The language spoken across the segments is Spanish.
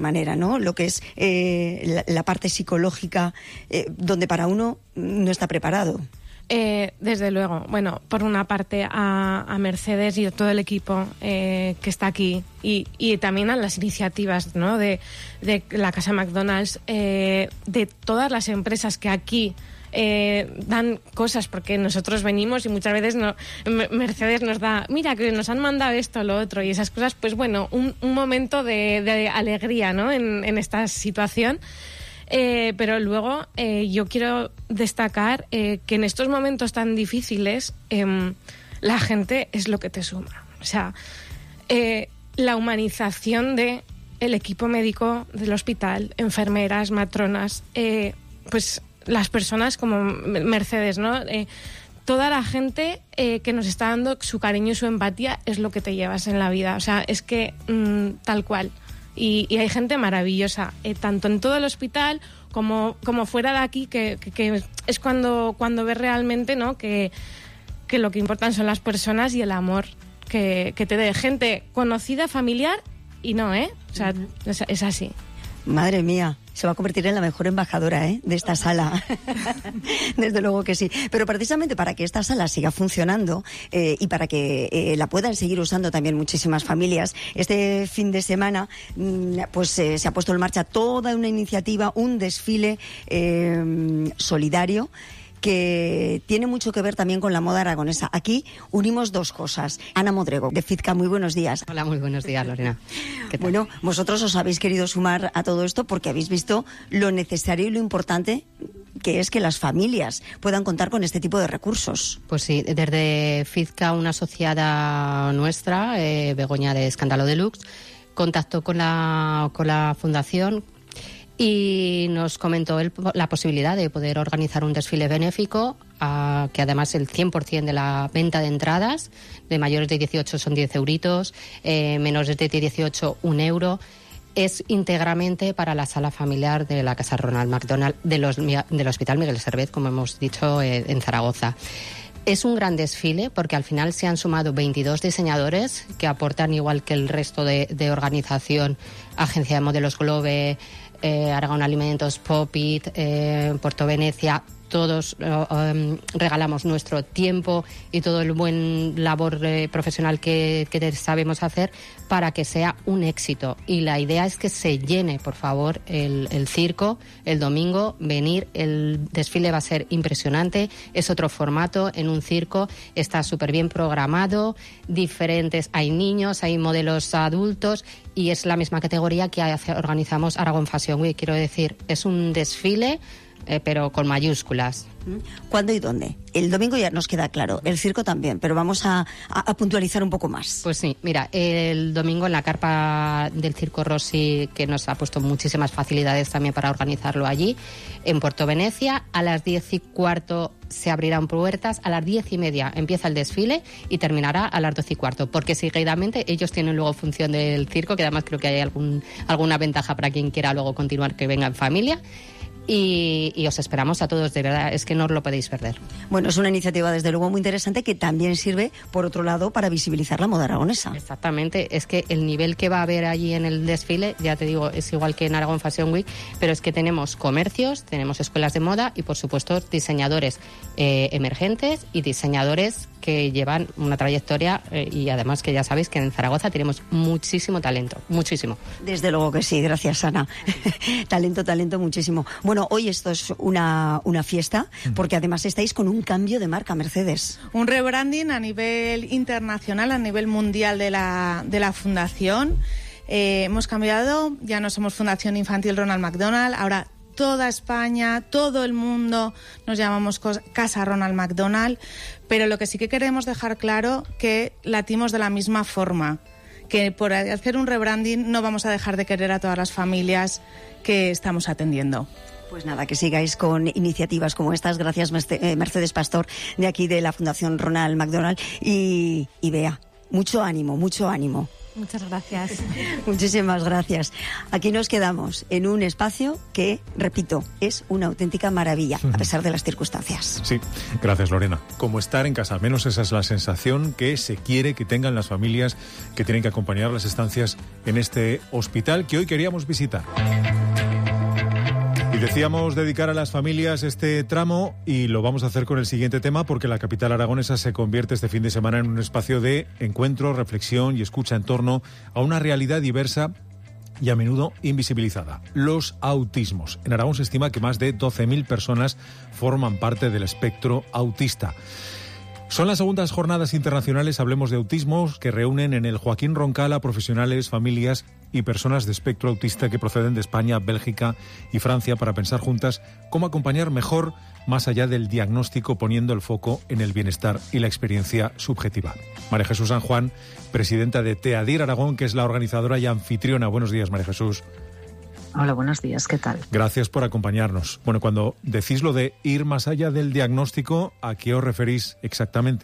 manera, ¿no? Lo que es la parte psicológica, donde para uno no está preparado. Desde luego. Bueno, por una parte a Mercedes y a todo el equipo que está aquí y también a las iniciativas, ¿no? de la Casa McDonald's, de todas las empresas que aquí dan cosas, porque nosotros venimos y muchas veces Mercedes nos da, mira que nos han mandado esto, lo otro, y esas cosas, pues bueno, un momento de alegría, ¿no? en esta situación. Pero luego yo quiero destacar que en estos momentos tan difíciles la gente es lo que te suma. O sea, la humanización del equipo médico del hospital, enfermeras, matronas, pues las personas como Mercedes, ¿no? Toda la gente que nos está dando su cariño y su empatía es lo que te llevas en la vida. O sea, es que tal cual. Y hay gente maravillosa, tanto en todo el hospital como fuera de aquí, que es cuando ves realmente, ¿no? que lo que importan son las personas y el amor que te dé gente conocida, familiar y no, ¿eh? O sea, es así. Madre mía, se va a convertir en la mejor embajadora, de esta sala. Desde luego que sí. Pero precisamente para que esta sala siga funcionando y para que la puedan seguir usando también muchísimas familias, este fin de semana pues se ha puesto en marcha toda una iniciativa, un desfile solidario, que tiene mucho que ver también con la moda aragonesa. Aquí unimos dos cosas. Ana Modrego, de FIDCA, muy buenos días. Hola, muy buenos días, Lorena. ¿Qué tal? Bueno, vosotros os habéis querido sumar a todo esto porque habéis visto lo necesario y lo importante que es que las familias puedan contar con este tipo de recursos. Pues sí, desde FIDCA, una asociada nuestra, Begoña de Escándalo Deluxe, contactó con la fundación y nos comentó la posibilidad de poder organizar un desfile benéfico, que además el 100% de la venta de entradas de mayores de 18 son 10 euritos, menores de 18 1 euro, es íntegramente para la sala familiar de la Casa Ronald McDonald del Hospital Miguel Servet, como hemos dicho, en Zaragoza. Es un gran desfile porque al final se han sumado 22 diseñadores que aportan, igual que el resto de organización, Agencia de Modelos Globe, Aragón Alimentos, Popit, Puerto Venecia. Todos regalamos nuestro tiempo y todo el buen labor profesional que sabemos hacer para que sea un éxito. Y la idea es que se llene, por favor, el circo el domingo. Venir, el desfile va a ser impresionante. Es otro formato en un circo. Está súper bien programado. Diferentes, hay niños, hay modelos adultos y es la misma categoría que organizamos Aragón Fashion Week. Quiero decir, es un desfile pero con mayúsculas. ¿Cuándo y dónde? El domingo ya nos queda claro, el circo también, pero vamos a puntualizar un poco más. Pues sí, mira, el domingo en la carpa del Circo Rossi, que nos ha puesto muchísimas facilidades también para organizarlo allí, en Puerto Venecia, a las 10:15 se abrirán puertas, a las 10:30 empieza el desfile y terminará a las 12:15, porque seguidamente ellos tienen luego función del circo, que además creo que hay alguna ventaja para quien quiera luego continuar, que venga en familia. Y os esperamos a todos, de verdad, es que no os lo podéis perder. Bueno, es una iniciativa desde luego muy interesante que también sirve, por otro lado, para visibilizar la moda aragonesa. Exactamente, es que el nivel que va a haber allí en el desfile, ya te digo, es igual que en Aragón Fashion Week, pero es que tenemos comercios, tenemos escuelas de moda y, por supuesto, diseñadores emergentes y diseñadores que llevan una trayectoria y además que ya sabéis que en Zaragoza tenemos muchísimo talento, muchísimo. Desde luego que sí, gracias, Ana. talento muchísimo. Bueno, hoy esto es una fiesta porque además estáis con un cambio de marca, Mercedes. Un rebranding a nivel internacional, a nivel mundial de la fundación. Hemos cambiado, ya no somos Fundación Infantil Ronald McDonald, ahora toda España, todo el mundo nos llamamos Casa Ronald McDonald, pero lo que sí que queremos dejar claro que latimos de la misma forma, que por hacer un rebranding no vamos a dejar de querer a todas las familias que estamos atendiendo. Pues nada, que sigáis con iniciativas como estas. Gracias, Mercedes Pastor, de aquí de la Fundación Ronald McDonald. Y Bea, mucho ánimo, mucho ánimo. Muchas gracias. Muchísimas gracias. Aquí nos quedamos en un espacio que, repito, es una auténtica maravilla, a pesar de las circunstancias. Sí, gracias, Lorena. Como estar en casa, al menos esa es la sensación que se quiere que tengan las familias que tienen que acompañar las estancias en este hospital que hoy queríamos visitar. Y decíamos dedicar a las familias este tramo y lo vamos a hacer con el siguiente tema porque la capital aragonesa se convierte este fin de semana en un espacio de encuentro, reflexión y escucha en torno a una realidad diversa y a menudo invisibilizada. Los autismos. En Aragón se estima que más de 12.000 personas forman parte del espectro autista. Son las segundas jornadas internacionales, hablemos de autismo, que reúnen en el Joaquín Roncal a profesionales, familias y personas de espectro autista que proceden de España, Bélgica y Francia para pensar juntas cómo acompañar mejor más allá del diagnóstico, poniendo el foco en el bienestar y la experiencia subjetiva. María Jesús San Juan, presidenta de TEADIR Aragón, que es la organizadora y anfitriona. Buenos días, María Jesús. Hola, buenos días, ¿qué tal? Gracias por acompañarnos. Bueno, cuando decís lo de ir más allá del diagnóstico, ¿a qué os referís exactamente?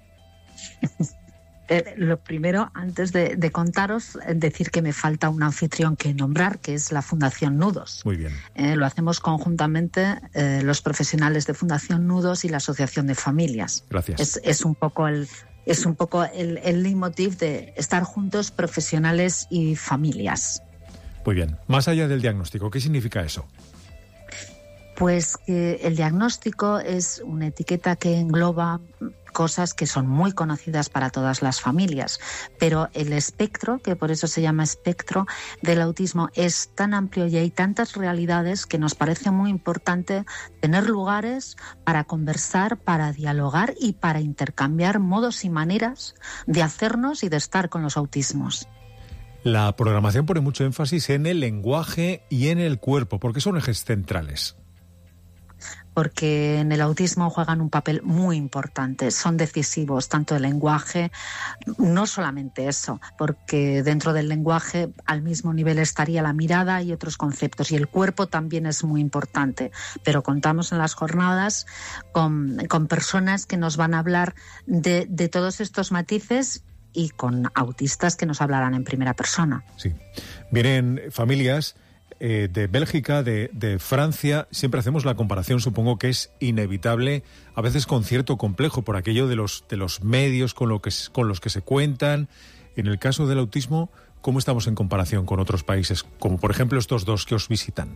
Lo primero, antes de contaros, decir que me falta un anfitrión que nombrar, que es la Fundación Nudos. Muy bien. Lo hacemos conjuntamente los profesionales de Fundación Nudos y la Asociación de Familias. Gracias. Es un poco el leitmotiv de estar juntos, profesionales y familias. Muy bien. Más allá del diagnóstico, ¿qué significa eso? Pues que el diagnóstico es una etiqueta que engloba cosas que son muy conocidas para todas las familias, pero el espectro, que por eso se llama espectro del autismo, es tan amplio y hay tantas realidades que nos parece muy importante tener lugares para conversar, para dialogar y para intercambiar modos y maneras de hacernos y de estar con los autismos. La programación pone mucho énfasis en el lenguaje y en el cuerpo, porque son ejes centrales. Porque en el autismo juegan un papel muy importante, son decisivos, tanto el lenguaje, no solamente eso, porque dentro del lenguaje al mismo nivel estaría la mirada y otros conceptos, y el cuerpo también es muy importante, pero contamos en las jornadas con personas que nos van a hablar de todos estos matices y con autistas que nos hablarán en primera persona. Sí. Vienen familias de Bélgica, de Francia. Siempre hacemos la comparación, supongo que es inevitable, a veces con cierto complejo por aquello de los medios con los que se cuentan. En el caso del autismo, ¿cómo estamos en comparación con otros países, como por ejemplo estos dos que os visitan?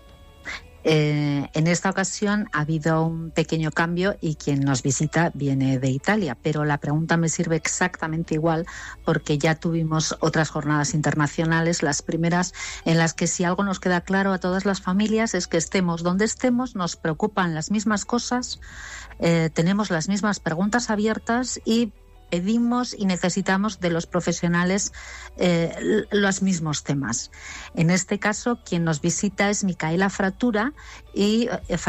En esta ocasión ha habido un pequeño cambio y quien nos visita viene de Italia, pero la pregunta me sirve exactamente igual porque ya tuvimos otras jornadas internacionales, las primeras en las que si algo nos queda claro a todas las familias es que estemos donde estemos, nos preocupan las mismas cosas, tenemos las mismas preguntas abiertas y pedimos y necesitamos de los profesionales los mismos temas. En este caso, quien nos visita es Micaela Fatura y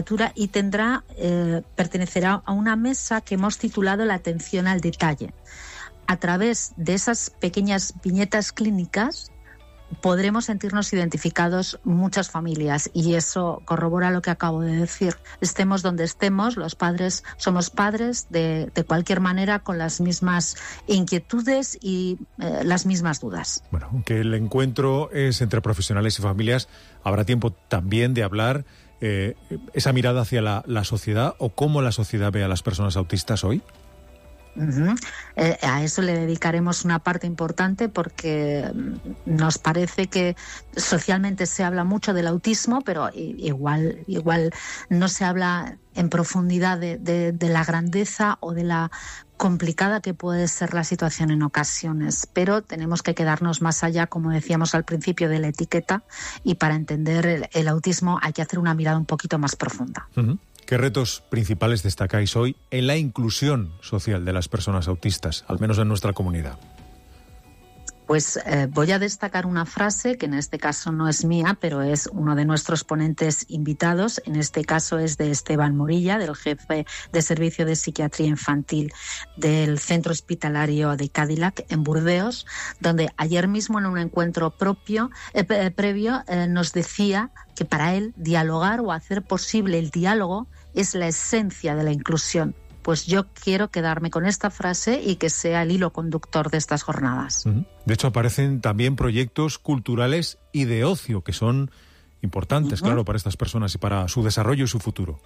pertenecerá a una mesa que hemos titulado La atención al detalle. A través de esas pequeñas viñetas clínicas podremos sentirnos identificados muchas familias y eso corrobora lo que acabo de decir. Estemos donde estemos, los padres somos padres de cualquier manera con las mismas inquietudes y las mismas dudas. Bueno, aunque el encuentro es entre profesionales y familias, habrá tiempo también de hablar esa mirada hacia la sociedad o cómo la sociedad ve a las personas autistas hoy. Uh-huh. A eso le dedicaremos una parte importante porque nos parece que socialmente se habla mucho del autismo, pero igual no se habla en profundidad de la grandeza o de la complicada que puede ser la situación en ocasiones, pero tenemos que quedarnos más allá, como decíamos al principio, de la etiqueta y para entender el autismo hay que hacer una mirada un poquito más profunda. Uh-huh. ¿Qué retos principales destacáis hoy en la inclusión social de las personas autistas, al menos en nuestra comunidad? Pues voy a destacar una frase que en este caso no es mía, pero es uno de nuestros ponentes invitados. En este caso es de Esteban Morilla, del jefe de Servicio de Psiquiatría Infantil del Centro Hospitalario de Cadillac en Burdeos, donde ayer mismo en un encuentro previo nos decía que para él dialogar o hacer posible el diálogo es la esencia de la inclusión. pues yo quiero quedarme con esta frase y que sea el hilo conductor de estas jornadas. De hecho, aparecen también proyectos culturales y de ocio que son importantes, claro, para estas personas y para su desarrollo y su futuro.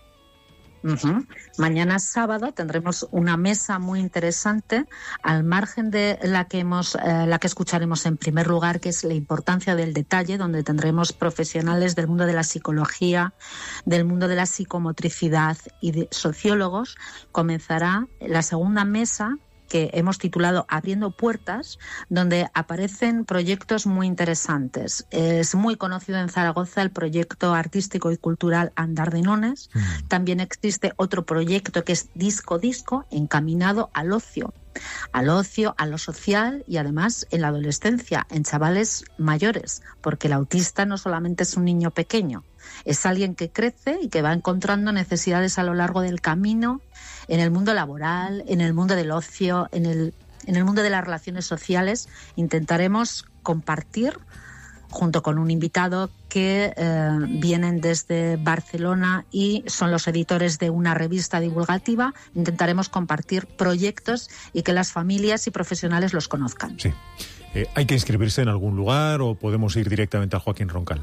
Mañana sábado tendremos una mesa muy interesante al margen de la que escucharemos en primer lugar, que es la importancia del detalle, donde tendremos profesionales del mundo de la psicología, del mundo de la psicomotricidad y de sociólogos. Comenzará la segunda mesa, que hemos titulado Abriendo Puertas, donde aparecen proyectos muy interesantes. Es muy conocido en Zaragoza el proyecto artístico y cultural Andar de Nones. También existe otro proyecto que es Disco Disco, encaminado al ocio, a lo social y además en la adolescencia, en chavales mayores, porque el autista no solamente es un niño pequeño, es alguien que crece y que va encontrando necesidades a lo largo del camino, en el mundo laboral, en el mundo del ocio, en el mundo de las relaciones sociales. Intentaremos compartir, junto con un invitado que vienen desde Barcelona y son los editores de una revista divulgativa, intentaremos compartir proyectos y que las familias y profesionales los conozcan. Sí. ¿Hay que inscribirse en algún lugar o podemos ir directamente a Joaquín Roncal?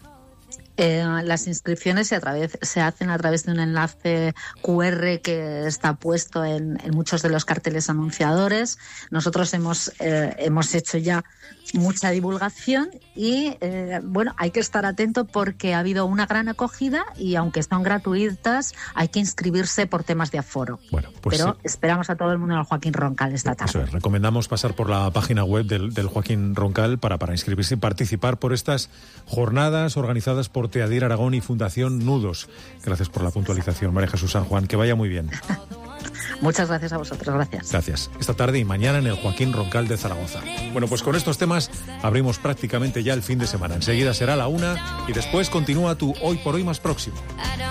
Las inscripciones se hacen a través de un enlace QR que está puesto en muchos de los carteles anunciadores. Nosotros hemos hecho ya mucha divulgación y hay que estar atento porque ha habido una gran acogida y aunque son gratuitas hay que inscribirse por temas de aforo. Pero esperamos a todo el mundo en el Joaquín Roncal esta tarde. Eso es, recomendamos pasar por la página web del Joaquín Roncal para inscribirse y participar por estas jornadas organizadas por Teadir Aragón y Fundación Nudos. Gracias por la puntualización, María Jesús San Juan. Que vaya muy bien. Muchas gracias a vosotros, gracias. Gracias. Esta tarde y mañana en el Joaquín Roncal de Zaragoza. Bueno, pues con estos temas abrimos prácticamente ya el fin de semana. Enseguida será la 1 y después continúa tu Hoy por Hoy más próximo.